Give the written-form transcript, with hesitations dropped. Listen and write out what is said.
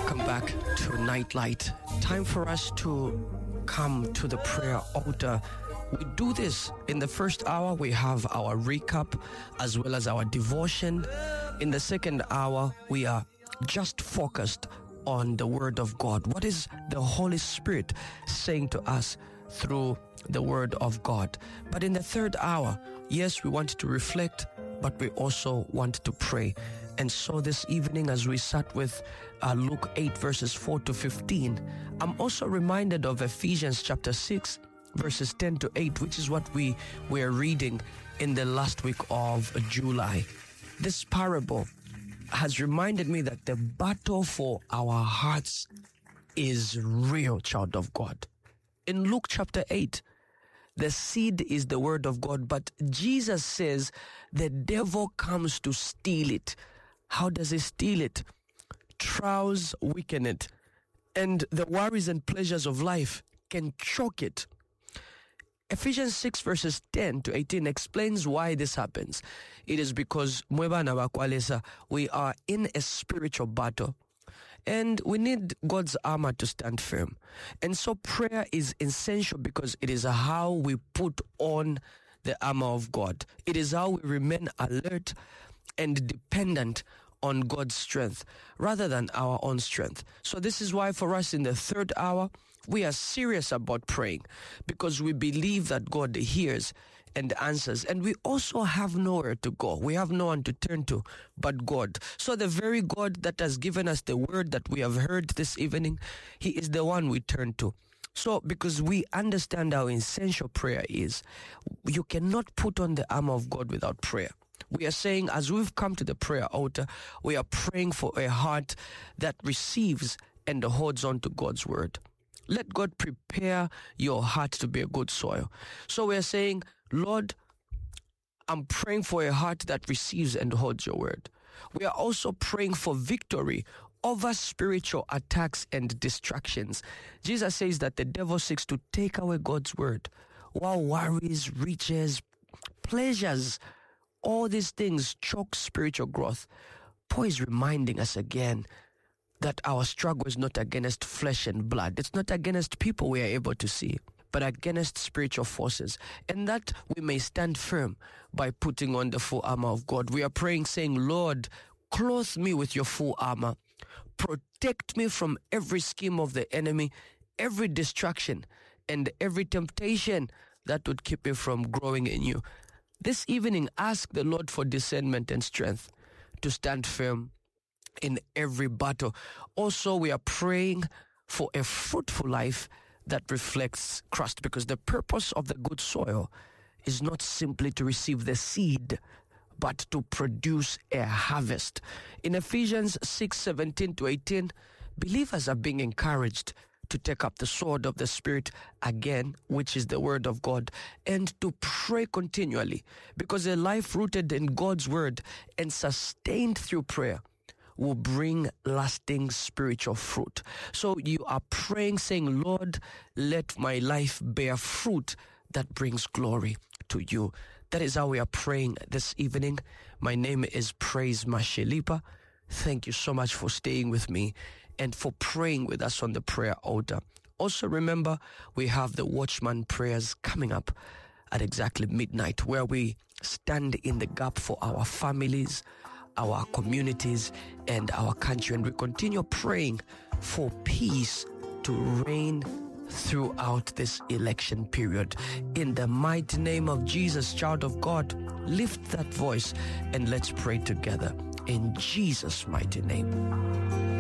Welcome back to Nightlight. Time for us to come to the prayer altar. We do this in the first hour. We have our recap as well as our devotion. In the second hour, we are just focused on the Word of God. What is the Holy Spirit saying to us through the Word of God? But in the third hour, yes, we want to reflect, but we also want to pray. And so this evening, as we sat with Luke 8 verses 4 to 15, I'm also reminded of Ephesians chapter 6 verses 10 to 8, which is what we were reading in the last week of July. This parable has reminded me that the battle for our hearts is real, child of God. In Luke chapter 8, the seed is the word of God, but Jesus says the devil comes to steal it. How does he steal it? Trials weaken it, and the worries and pleasures of life can choke it. Ephesians 6 verses 10 to 18 explains why this happens. It is because we are in a spiritual battle, and we need God's armor to stand firm. And so prayer is essential because it is how we put on the armor of God. It is how we remain alert and dependent on God's strength rather than our own strength. So this is why for us in the third hour, we are serious about praying because we believe that God hears and answers. And we also have nowhere to go. We have no one to turn to but God. So the very God that has given us the word that we have heard this evening, He is the one we turn to. So because we understand how essential prayer is, you cannot put on the armor of God without prayer. We are saying, as we've come to the prayer altar, we are praying for a heart that receives and holds on to God's word. Let God prepare your heart to be a good soil. So we are saying, Lord, I'm praying for a heart that receives and holds your word. We are also praying for victory over spiritual attacks and distractions. Jesus says that the devil seeks to take away God's word, while worries, riches, pleasures, all these things choke spiritual growth. Paul is reminding us again that our struggle is not against flesh and blood. It's not against people we are able to see, but against spiritual forces. And that we may stand firm by putting on the full armor of God. We are praying saying, Lord, clothe me with your full armor. Protect me from every scheme of the enemy, every distraction, and every temptation that would keep me from growing in you. This evening, ask the Lord for discernment and strength to stand firm in every battle. Also, we are praying for a fruitful life that reflects Christ, because the purpose of the good soil is not simply to receive the seed, but to produce a harvest. In Ephesians 6:17 to 18, believers are being encouraged to take up the sword of the Spirit again, which is the word of God, and to pray continually, because a life rooted in God's word and sustained through prayer will bring lasting spiritual fruit. So you are praying saying, Lord, let my life bear fruit that brings glory to you. That is how we are praying this evening. My name is Praise Mashelipa. Thank you so much for staying with me and for praying with us on the prayer altar. Also remember, we have the Watchman prayers coming up at exactly midnight, where we stand in the gap for our families, our communities, and our country. And we continue praying for peace to reign throughout this election period. In the mighty name of Jesus, child of God, lift that voice and let's pray together. In Jesus' mighty name.